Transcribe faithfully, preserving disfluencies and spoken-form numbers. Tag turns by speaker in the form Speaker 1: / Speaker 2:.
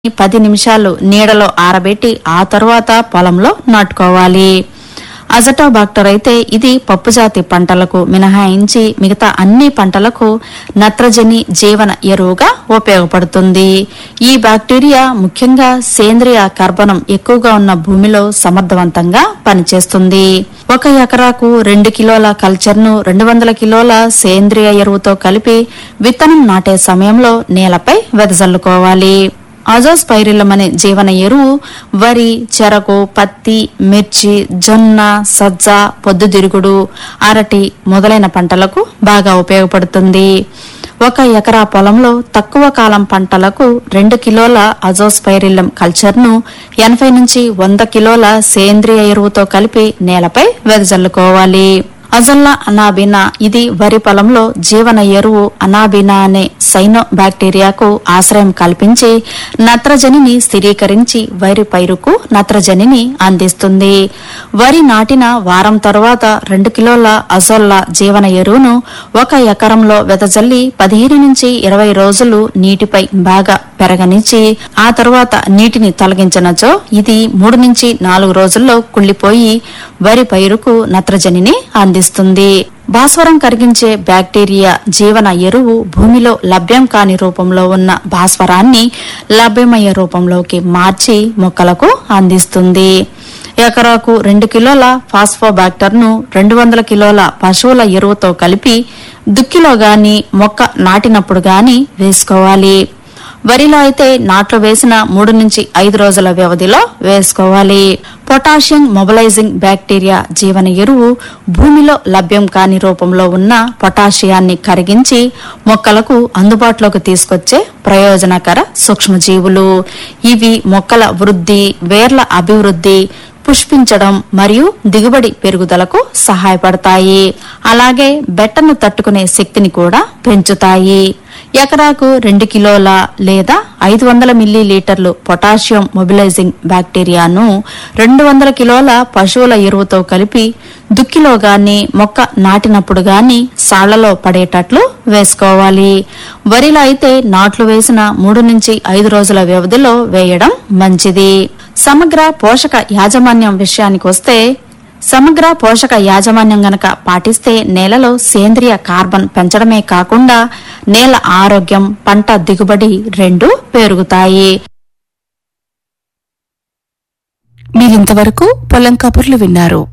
Speaker 1: పది నిమిషాలు నీడలో ఆరబెట్టి ఆ తరువాత పొలంలో నాటుకోవాలి. అజటోబాక్టర్ అయితే ఇది పప్పుజాతి పంటలకు మినహాయించి మిగతా అన్ని పంటలకు నత్రజని జీవన ఎరువుగా ఉపయోగపడుతుంది. ఈ బ్యాక్టీరియా ముఖ్యంగా సేంద్రియ కర్బనం ఎక్కువగా ఉన్న భూమిలో సమర్థవంతంగా పనిచేస్తుంది. ఒక ఎకరాకు రెండు కిలోల కల్చర్ను రెండు వందల కిలోల సేంద్రియ ఎరువుతో కలిపి విత్తనం నాటే సమయంలో నేలపై వెదజల్లుకోవాలి. అజోస్పైరిల్లం అనే జీవన ఎరువు వరి, చెరకు, పత్తి, మిర్చి, జొన్న, సజ్జ, పొద్దుతిరుగుడు, అరటి మొదలైన పంటలకు బాగా ఉపయోగపడుతుంది. ఒక ఎకరా పొలంలో తక్కువ కాలం పంటలకు రెండు కిలోల అజోస్పైరిల్లం కల్చర్ను ఎనభై నుంచి వంద కిలోల సేంద్రియ ఎరువుతో కలిపి నేలపై వెదజల్లుకోవాలి. అజొల్లా అనాబినా ఇది వరి పొలంలో జీవన ఎరువు అనాబినా అనే సైనో బ్యాక్టీరియాకు ఆశ్రయం కల్పించి నత్రజనిని స్థిరీకరించి వరి పైరుకు నత్రజనిని అందిస్తుంది. వరి నాటిన వారం తరువాత రెండు కిలోల అజొల్లా జీవన ఎరువును ఒక ఎకరంలో వెదజల్లి పదిహేను నుంచి ఇరవై రోజులు నీటిపై బాగా పెరగనిచ్చి ఆ తరువాత నీటిని తొలగించినచో ఇది మూడు నుంచి నాలుగు రోజుల్లో కుళ్లిపోయి వరి పైరుకు నత్రజనిని అందిస్తుంది. భాస్వరం కరిగించే బ్యాక్టీరియా జీవన ఎరువు భూమిలో లభ్యం కాని రూపంలో ఉన్న భాస్వరాన్ని లభ్యమయ్యే రూపంలోకి మార్చి మొక్కలకు అందిస్తుంది. ఎకరాకు రెండు కిలోల ఫాస్ఫోబాక్టర్ ను రెండు వందల కిలోల పశువుల ఎరువుతో కలిపి దుక్కిలో గాని మొక్క నాటినప్పుడు గాని వేసుకోవాలి. వరిలో అయితే నాట్లు వేసిన మూడు నుంచి ఐదు రోజుల వ్యవధిలో వేసుకోవాలి. పొటాషియం మొబలైజింగ్ బ్యాక్టీరియా జీవన ఎరువు భూమిలో లభ్యం కాని రూపంలో ఉన్న పొటాషియాన్ని కరిగించి మొక్కలకు అందుబాటులోకి తీసుకొచ్చే ప్రయోజనకర సూక్ష్మజీవులు. ఇవి మొక్కల వృద్ధి, వేర్ల అభివృద్ధి, పుష్పించడం మరియు దిగుబడి పెరుగుదలకు సహాయపడతాయి. అలాగే బెట్టను తట్టుకునే శక్తిని కూడా పెంచుతాయి. ఎకరాకు రెండు కిలోల లేదా ఐదు వందల మిల్లీ లీటర్లు పొటాషియం మొబిలైజింగ్ బ్యాక్టీరియాను రెండు వందల కిలోల పశువుల ఎరువుతో కలిపి దుక్కిలో గాని మొక్క నాటినప్పుడు గాని సాళ్లలో పడేటట్లు వేసుకోవాలి. వరిలో అయితే నాట్లు వేసిన మూడు నుంచి ఐదు రోజుల వ్యవధిలో వేయడం మంచిది. సమగ్ర పోషక యాజమాన్యం విషయానికి వస్తే సమగ్ర పోషక యాజమాన్యం గనక పాటిస్తే నేలలో సేంద్రియ కార్బన్ పెంచడమే కాకుండా నేల ఆరోగ్యం, పంట దిగుబడి రెండూ పెరుగుతాయి.
Speaker 2: మీరింతవరకు పొలం కబుర్లు విన్నారు.